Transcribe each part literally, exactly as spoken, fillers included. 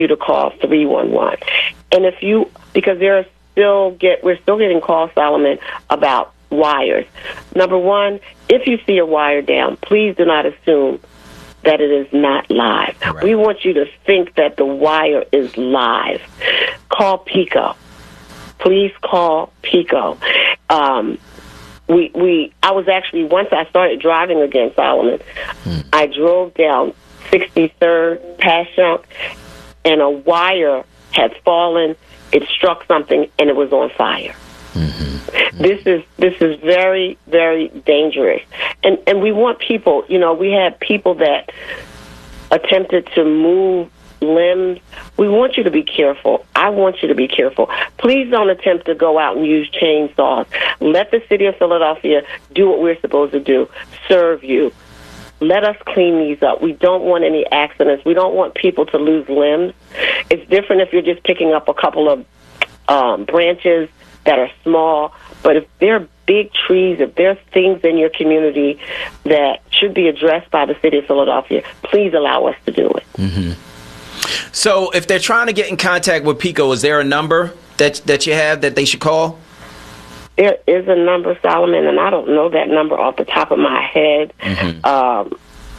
you to call three one one. And if you, because there are still get, we're still getting calls, Solomon, about wires. Number one, if you see a wire down, please do not assume that it is not live. Right. We want you to think that the wire is live. Call PECO. Please call PECO. Um, we, we, I was actually, once I started driving again, Solomon, hmm. I drove down sixty-third Passyunk, and a wire had fallen. It struck something, and it was on fire. Mm-hmm. Mm-hmm. This is this is very, very dangerous. And and we want people, you know, we had people that attempted to move limbs. We want you to be careful. I want you to be careful. Please don't attempt to go out and use chainsaws. Let the city of Philadelphia do what we're supposed to do, serve you. Let us clean these up. We don't want any accidents. We don't want people to lose limbs. It's different if you're just picking up a couple of um, branches that are small. But if there are big trees, if there are things in your community that should be addressed by the city of Philadelphia, please allow us to do it. Mm-hmm. So if they're trying to get in contact with PECO, is there a number that that you have that they should call? There is a number, Solomon, and I don't know that number off the top of my head. Mm-hmm. Um,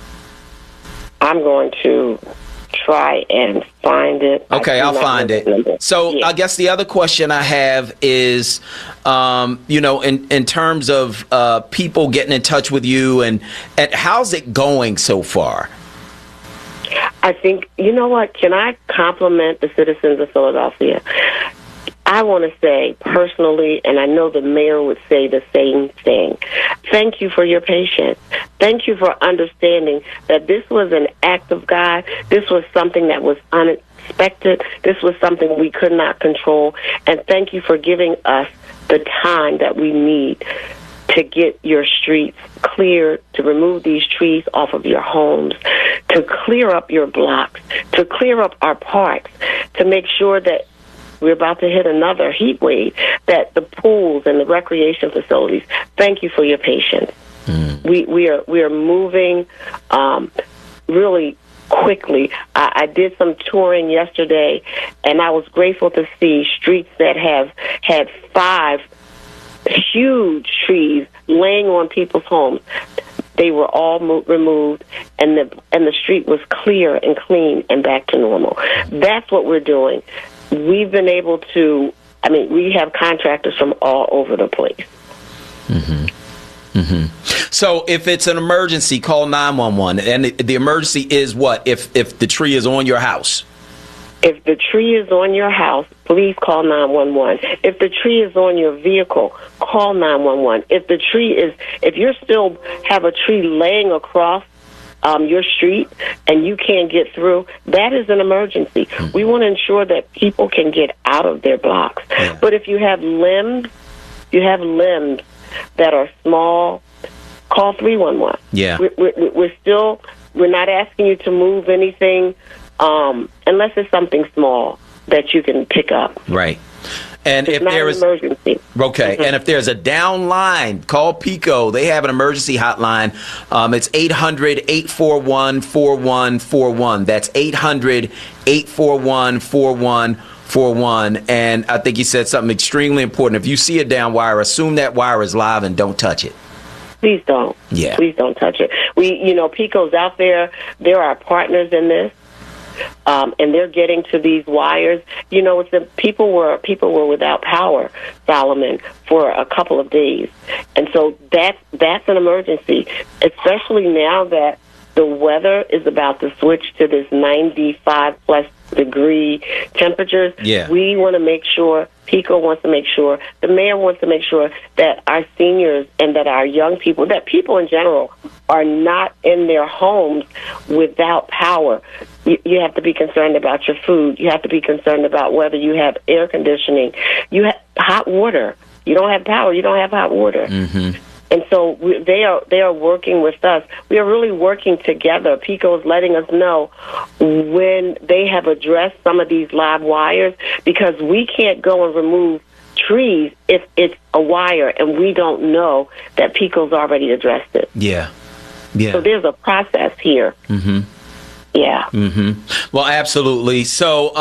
I'm going to try and find it. Okay, I'll find it. So yeah. I guess the other question I have is, um, you know, in, in terms of uh, people getting in touch with you, and, and how's it going so far? I think, you know what, can I compliment the citizens of Philadelphia? I want to say personally, and I know the mayor would say the same thing, thank you for your patience. Thank you for understanding that this was an act of God. This was something that was unexpected. This was something we could not control. And thank you for giving us the time that we need to get your streets clear, to remove these trees off of your homes, to clear up your blocks, to clear up our parks, to make sure that we're about to hit another heat wave, that the pools and the recreation facilities, thank you for your patience. Mm. We we are we are moving um, really quickly. I, I did some touring yesterday, and I was grateful to see streets that have had five huge trees laying on people's homes. They were all mo- removed, and the and the street was clear and clean and back to normal. That's what we're doing. We've been able to, I mean, we have contractors from all over the place. Mm-hmm. Mm-hmm. So if it's an emergency, call nine one one. And the emergency is what? If if the tree is on your house? If the tree is on your house, please call nine one one. If the tree is on your vehicle, call nine one one. If the tree is, if you still have a tree laying across Um, your street and you can't get through, that is an emergency. Mm-hmm. We want to ensure that people can get out of their blocks. Yeah. But if you have limbs, you have limbs that are small, call three one one. Yeah. We're, we're, we're still, we're not asking you to move anything um, unless it's something small that you can pick up. Right. And it's if not there an is emergency. Okay, mm-hmm. And if there's a down line, call PECO. They have an emergency hotline. Um, it's eight hundred, eight four one, four one four one. That's eight hundred, eight four one, four one four one. And I think you said something extremely important. If you see a down wire, assume that wire is live and don't touch it. Please don't. Yeah. Please don't touch it. We, you know, PECO's out there. They're our partners in this. Um, and they're getting to these wires. You know, it's the people were people were without power, Solomon, for a couple of days, and so that's that's an emergency, especially now that the weather is about to switch to this ninety-five plus degree temperatures. Yeah. We want to make sure, PECO wants to make sure, the mayor wants to make sure that our seniors and that our young people, that people in general, are not in their homes without power. You, you have to be concerned about your food. You have to be concerned about whether you have air conditioning. You have hot water. You don't have power. You don't have hot water. Mm-hmm. And so we, they are they are working with us. We are really working together. PECO is letting us know when they have addressed some of these live wires, because we can't go and remove trees if it's a wire and we don't know that PECO's already addressed it. Yeah. Yeah. So there's a process here. Mm-hmm. Yeah. Mm-hmm. Well, absolutely. So.